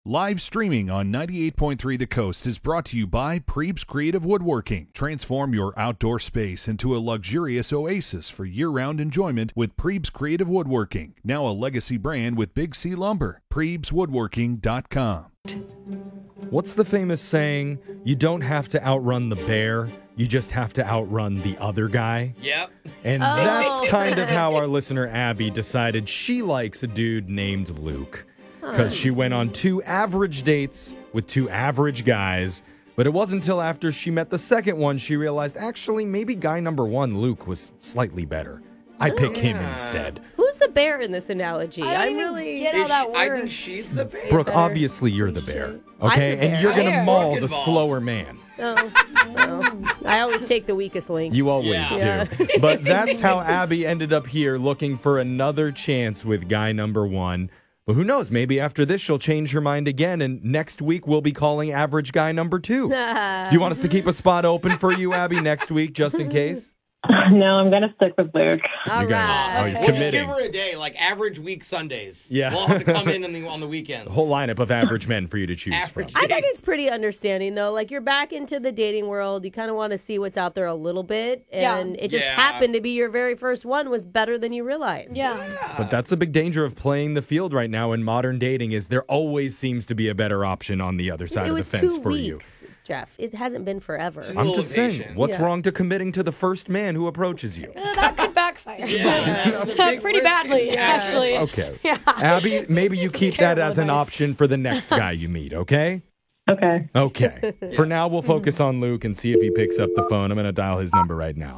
Live streaming on 98.3 The Coast is brought to you by Preeb's Creative Woodworking. Transform your outdoor space into a luxurious oasis for year-round enjoyment with Preeb's Creative Woodworking. Now a legacy brand with Big C Lumber. PreebsWoodworking.com. What's the famous saying? You don't have to outrun the bear. You just have to outrun the other guy. Yep. And that's kind of how our listener Abby decided she likes a dude named Luke. Because she went on 2 average dates with 2 average guys. But it wasn't until after she met the second one she realized, actually, maybe guy number 1, Luke, was slightly better. I pick him instead. Who's the bear in this analogy? I don't really get how that works. I think she's the bear. Brooke, obviously you're the bear. I'm Okay? the bear. And you're going to Bear. maul Brooke the involved. slower man. No. I always take the weakest link. You always Yeah. do. But that's how Abby ended up here looking for another chance with guy number 1. But who knows? Maybe after this, she'll change her mind again, and next week we'll be calling average guy number 2. Do you want us to keep a spot open for you, Abby, next week, just in case? No, I'm going to stick with Luke. All You're gonna- right. oh, you're We'll just committing. give her a day, like average week Sundays. Yeah. We'll have to come in on the weekends. A whole lineup of average men for you to choose Average. from. I think it's pretty understanding, though. Like, you're back into the dating world. You kind of want to see what's out there a little bit. And it just Yeah. happened to be your very first one was better than you realized. Yeah. But that's a big danger of playing the field right now in modern dating is there always seems to be a better option on the other side It of the was fence 2 for weeks, Jeff. It hasn't been forever. She's a I'm little just saying, impatient. what's Yeah. wrong to committing to the first man who approaches you? That could backfire. That's a big Pretty risk. badly, actually. Okay. Yeah. Abby, maybe you keep that Terrible as an advice. option for the next guy you meet, okay? Okay. Okay. For now, we'll focus on Luke and see if he picks up the phone. I'm going to dial his number right now.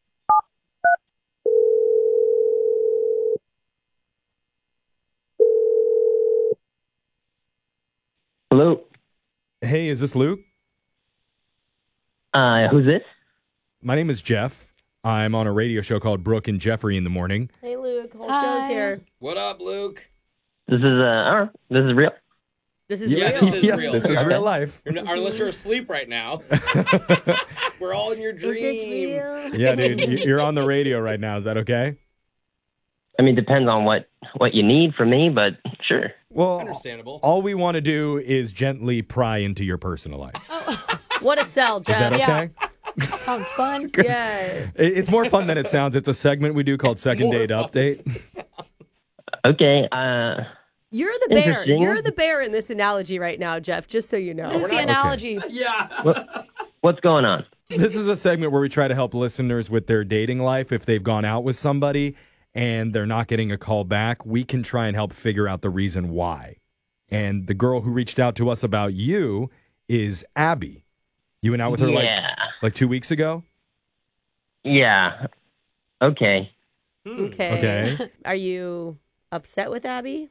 Hello. Hey, is this Luke? Who's this? My name is Jeff. I'm on a radio show called Brooke and Jeffrey in the morning. Hey, Luke. Whole Hi. show's here. What up, Luke? This is this is real. This is Yeah, real. this is Yeah, real. this is real life. Unless you're asleep right now. We're all in your dream. Is this real? Yeah, dude, you're on the radio right now. Is that okay? I mean, depends on what you need from me, but sure. Well, Understandable. all we want to do is gently pry into your personal life. What a sell, Jeff. Is that Yeah. okay? Sounds fun. Yeah. It's more fun than it sounds. It's a segment we do called Second More Date fun. Update. Okay. You're the bear. Interesting. You're the bear in this analogy right now, Jeff, just so you know. Who's the analogy? Yeah. What's going on? This is a segment where we try to help listeners with their dating life. If they've gone out with somebody and they're not getting a call back, we can try and help figure out the reason why. And the girl who reached out to us about you is Abby. You went out with her Yeah. like 2 weeks ago? Yeah. Okay. Okay. Okay. Are you upset with Abby?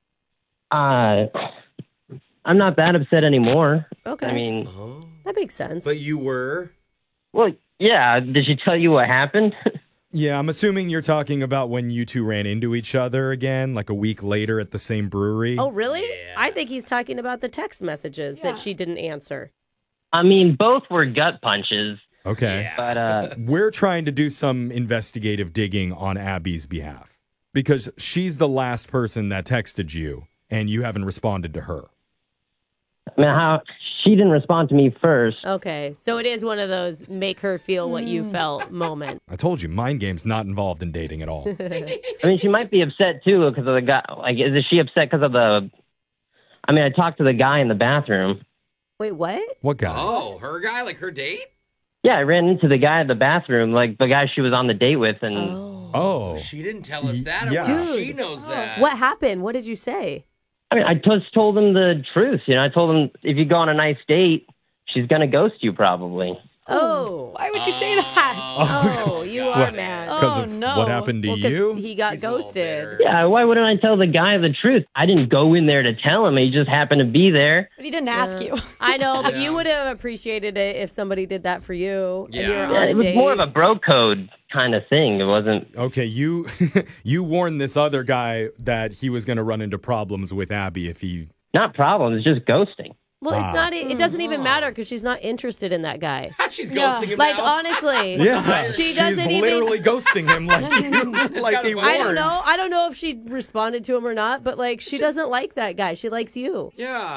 I'm not that upset anymore. Okay. I mean, that makes sense. But you were. well, yeah. Did she tell you what happened? Yeah, I'm assuming you're talking about when you two ran into each other again, like a week later at the same brewery. Oh, really? Yeah. I think he's talking about the text messages that she didn't answer. I mean, both were gut punches, Okay. Yeah. but We're trying to do some investigative digging on Abby's behalf because she's the last person that texted you and you haven't responded to her. I mean, how she didn't respond to me first. Okay. So it is one of those make her feel what you felt moment. I told you, mind games not involved in dating at all. I mean, she might be upset too because of the guy. Like, is she upset because of the? I mean, I talked to the guy in the bathroom. Wait, what? What guy? Oh, her guy? Like her date? Yeah, I ran into the guy in the bathroom, like the guy she was on the date with, and Oh. She didn't tell us that. Yeah. She Dude. knows that. What happened? What did you say? I mean, I just told him the truth. You know, I told him if you go on a nice date, she's gonna ghost you probably. Oh. Why would you say that? Oh, you Got are it. mad. Because Oh, of no. what happened to Well, 'cause you? he got He's a little ghosted. bitter. Yeah, why wouldn't I tell the guy the truth? I didn't go in there to tell him. He just happened to be there. But he didn't ask you. I know, but Yeah. you would have appreciated it if somebody did that for you. And you were Yeah. on Yeah, a it was date. more of a bro code kind of thing. It wasn't. Okay, you you warned this other guy that he was going to run into problems with Abby if he... Not problems, just ghosting. Well, it's Wow. not. It doesn't even matter because she's not interested in that guy. She's Yeah. ghosting him Like now. honestly, Yeah, she she's doesn't even. literally ghosting him like he kinda warned. I don't know. I don't know if she responded to him or not, but like she doesn't like that guy. She likes you. Yeah.